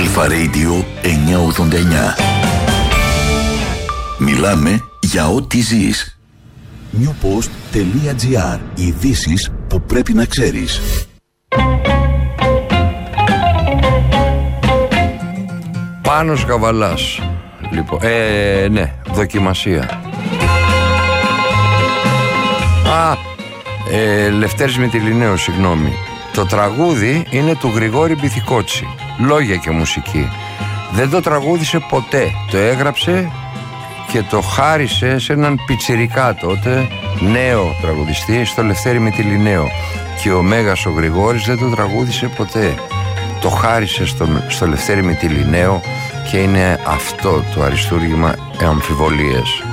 Αλφα Radio 989. Μιλάμε για ό,τι ζεις. newpost.gr. Ειδήσεις που πρέπει να ξέρεις. Πάνος Καβαλάς. Λοιπόν, ναι, δοκιμασία. Λευτέρης Μητυληναίος, συγγνώμη. Το τραγούδι είναι του Γρηγόρη Μπιθικότσι. Λόγια και μουσική. Δεν το τραγούδισε ποτέ. Το έγραψε και το χάρισε σε έναν πιτσιρικά τότε νέο τραγουδιστή, στο Λευτέρη Μητυληναίο. Και ο Μέγας ο Γρηγόρης δεν το τραγούδισε ποτέ. Το χάρισε στο Λευτέρη Μητυληναίο και είναι αυτό το αριστούργημα αμφιβολίες.